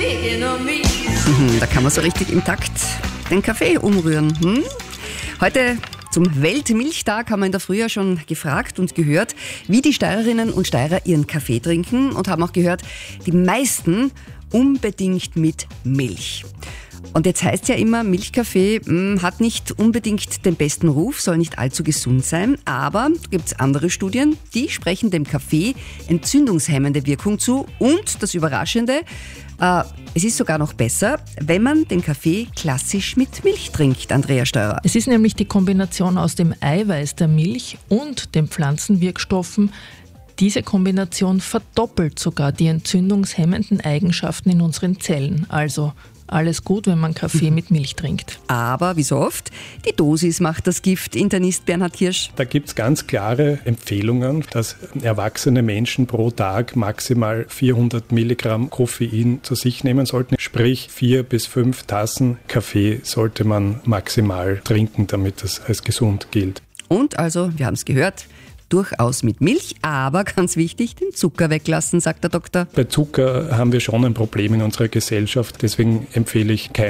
Da kann man so richtig im Takt den Kaffee umrühren. Heute zum Weltmilchtag haben wir in der Früh ja schon gefragt und gehört, wie die Steirerinnen und Steirer ihren Kaffee trinken und haben auch gehört, die meisten unbedingt mit Milch. Und jetzt heißt ja immer, Milchkaffee hat nicht unbedingt den besten Ruf, soll nicht allzu gesund sein, aber gibt es andere Studien, die sprechen dem Kaffee entzündungshemmende Wirkung zu und das Überraschende, es ist sogar noch besser, wenn man den Kaffee klassisch mit Milch trinkt, Andrea Steurer. Es ist nämlich die Kombination aus dem Eiweiß der Milch und den Pflanzenwirkstoffen. Diese Kombination verdoppelt sogar die entzündungshemmenden Eigenschaften in unseren Zellen. Also alles gut, wenn man Kaffee mit Milch trinkt. Aber wie so oft, die Dosis macht das Gift. Internist Bernhard Kirsch. Da gibt es ganz klare Empfehlungen, dass erwachsene Menschen pro Tag maximal 400 Milligramm Koffein zu sich nehmen sollten. Sprich 4 bis 5 Tassen Kaffee sollte man maximal trinken, damit das als gesund gilt. Und also, wir haben es gehört, durchaus mit Milch, aber ganz wichtig, den Zucker weglassen, sagt der Doktor. Bei Zucker haben wir schon ein Problem in unserer Gesellschaft, deswegen empfehle ich kein